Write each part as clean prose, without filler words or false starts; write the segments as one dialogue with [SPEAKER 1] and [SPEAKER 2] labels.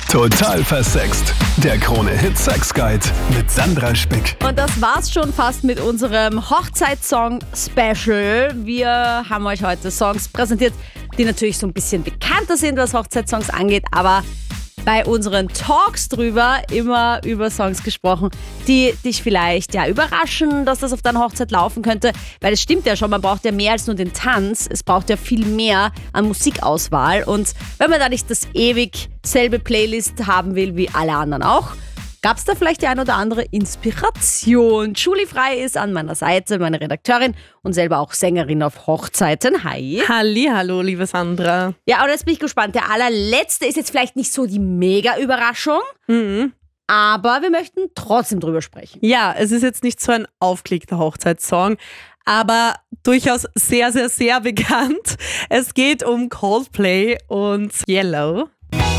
[SPEAKER 1] Total versext. Der Krone-Hit Sex Guide mit Sandra Spick.
[SPEAKER 2] Und das war's schon fast mit unserem Hochzeitssong-Special. Wir haben euch heute Songs präsentiert, die natürlich so ein bisschen bekannter sind, was Hochzeitssongs angeht, aber bei unseren Talks drüber immer über Songs gesprochen, die dich vielleicht überraschen, dass das auf deiner Hochzeit laufen könnte, weil es stimmt ja schon, man braucht ja mehr als nur den Tanz, es braucht ja viel mehr an Musikauswahl und wenn man da nicht das ewig selbe Playlist haben will wie alle anderen auch, gab es da vielleicht die ein oder andere Inspiration. Julie Frey ist an meiner Seite, meine Redakteurin und selber auch Sängerin auf Hochzeiten. Hi.
[SPEAKER 3] Hallihallo, liebe Sandra.
[SPEAKER 2] Ja, und jetzt bin ich gespannt. Der allerletzte ist jetzt vielleicht nicht so die Mega-Überraschung, aber wir möchten trotzdem drüber sprechen.
[SPEAKER 3] Ja, es ist jetzt nicht so ein aufgelegter Hochzeitssong, aber durchaus sehr, sehr, sehr bekannt. Es geht um Coldplay und Yellow.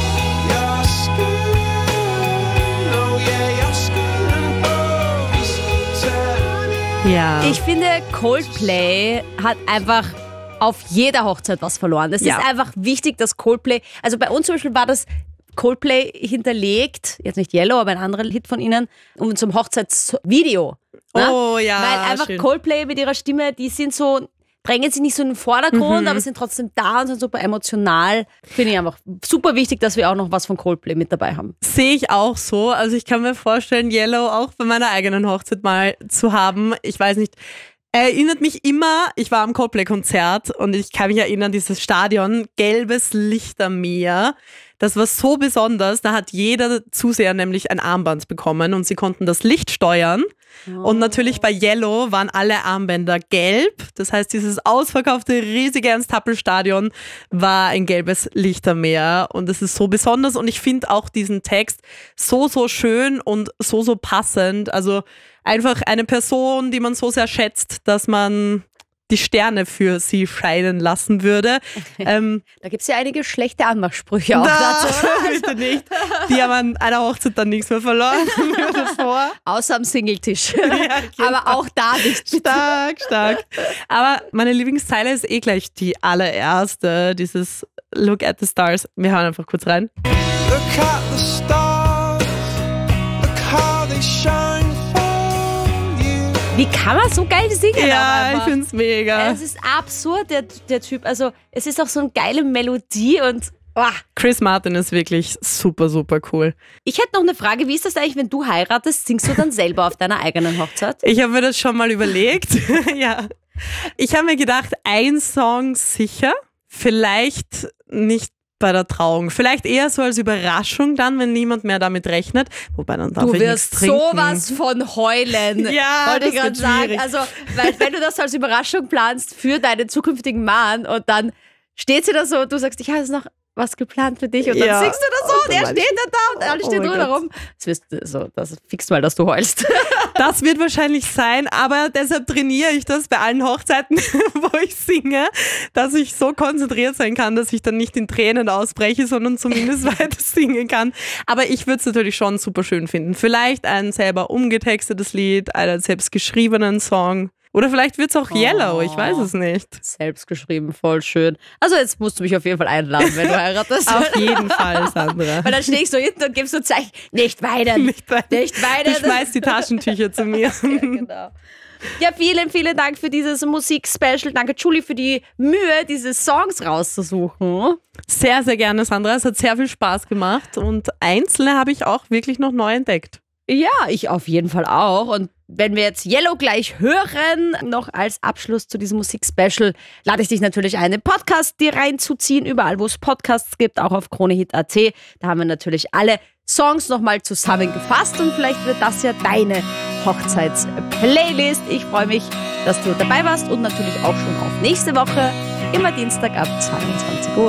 [SPEAKER 3] Ja.
[SPEAKER 2] Ich finde, Coldplay hat einfach auf jeder Hochzeit was verloren. Es ist einfach wichtig, dass Coldplay, also bei uns zum Beispiel war das Coldplay hinterlegt, jetzt nicht Yellow, aber ein anderer Hit von ihnen, um zum Hochzeitsvideo.
[SPEAKER 3] Oh ja,
[SPEAKER 2] weil einfach
[SPEAKER 3] schön.
[SPEAKER 2] Coldplay mit ihrer Stimme, die sind so, drängen sich nicht so in den Vordergrund, aber sind trotzdem da und sind super emotional. Finde ich einfach super wichtig, dass wir auch noch was von Coldplay mit dabei haben.
[SPEAKER 3] Sehe ich auch so. Also ich kann mir vorstellen, Yellow auch bei meiner eigenen Hochzeit mal zu haben. Ich weiß nicht, erinnert mich immer, ich war am Coldplay-Konzert und ich kann mich erinnern, dieses Stadion, gelbes Lichtermeer. Das war so besonders, da hat jeder Zuseher nämlich ein Armband bekommen und sie konnten das Licht steuern. Und natürlich bei Yellow waren alle Armbänder gelb. Das heißt, dieses ausverkaufte riesige Ernst-Happel-Stadion war ein gelbes Lichtermeer. Und es ist so besonders und ich finde auch diesen Text so, so schön und so, so passend. Also einfach eine Person, die man so sehr schätzt, dass man die Sterne für sie scheinen lassen würde.
[SPEAKER 2] Da gibt es ja einige schlechte Anmachsprüche auch dazu.
[SPEAKER 3] Bitte nicht. Die haben an einer Hochzeit dann nichts mehr verloren. Vor.
[SPEAKER 2] Außer am Singletisch.
[SPEAKER 3] Ja,
[SPEAKER 2] aber auch da nicht.
[SPEAKER 3] Stark, stark. Aber meine Lieblingszeile ist gleich die allererste. Dieses Look at the Stars. Wir hören einfach kurz rein.
[SPEAKER 4] Look at the stars, look how they shine for you.
[SPEAKER 2] Wie kann man so geil singen?
[SPEAKER 3] Ja, ich find's mega.
[SPEAKER 2] Es ist absurd, der Typ. Also es ist auch so eine geile Melodie und
[SPEAKER 3] Chris Martin ist wirklich super, super cool.
[SPEAKER 2] Ich hätte noch eine Frage, wie ist das eigentlich, wenn du heiratest, singst du dann selber auf deiner eigenen Hochzeit?
[SPEAKER 3] Ich habe mir das schon mal überlegt. Ja. Ich habe mir gedacht, ein Song sicher, vielleicht nicht bei der Trauung. Vielleicht eher so als Überraschung dann, wenn niemand mehr damit rechnet. Wobei dann darf
[SPEAKER 2] Du
[SPEAKER 3] ich
[SPEAKER 2] wirst
[SPEAKER 3] nichts trinken.
[SPEAKER 2] sowas von heulen.
[SPEAKER 3] Ja,
[SPEAKER 2] wollte ich
[SPEAKER 3] das
[SPEAKER 2] gerade
[SPEAKER 3] wird
[SPEAKER 2] sagen.
[SPEAKER 3] schwierig.
[SPEAKER 2] Also, weil, wenn du das als Überraschung planst für deinen zukünftigen Mann und dann steht sie da so und du sagst, ich habe jetzt noch was geplant für dich und dann singst du das so und er steht da und alle stehen
[SPEAKER 3] mein
[SPEAKER 2] drumherum. Das fix mal, dass du heulst.
[SPEAKER 3] Das wird wahrscheinlich sein, aber deshalb trainiere ich das bei allen Hochzeiten, wo ich singe, dass ich so konzentriert sein kann, dass ich dann nicht in Tränen ausbreche, sondern zumindest weiter singen kann. Aber ich würde es natürlich schon super schön finden. Vielleicht ein selber umgetextetes Lied, einen selbst geschriebenen Song. Oder vielleicht wird es auch Yellow, ich weiß es nicht.
[SPEAKER 2] Selbst geschrieben, voll schön. Also jetzt musst du mich auf jeden Fall einladen, wenn du heiratest.
[SPEAKER 3] Auf jeden Fall, Sandra.
[SPEAKER 2] Weil dann stehe ich so hinten und gebe so Zeichen, nicht weinen, nicht weinen.
[SPEAKER 3] Du schmeißt die Taschentücher zu mir.
[SPEAKER 2] Ja, genau. Ja, vielen, vielen Dank für dieses Musikspecial. Danke, Julie, für die Mühe, diese Songs rauszusuchen.
[SPEAKER 3] Sehr, sehr gerne, Sandra. Es hat sehr viel Spaß gemacht und einzelne habe ich auch wirklich noch neu entdeckt.
[SPEAKER 2] Ja, ich auf jeden Fall auch. Und wenn wir jetzt Yellow gleich hören, noch als Abschluss zu diesem Musikspecial, lade ich dich natürlich ein, den Podcast dir reinzuziehen, überall wo es Podcasts gibt, auch auf KroneHit.at. Da haben wir natürlich alle Songs nochmal zusammengefasst und vielleicht wird das ja deine Hochzeitsplaylist. Ich freue mich, dass du dabei warst und natürlich auch schon auf nächste Woche, immer Dienstag ab 22 Uhr.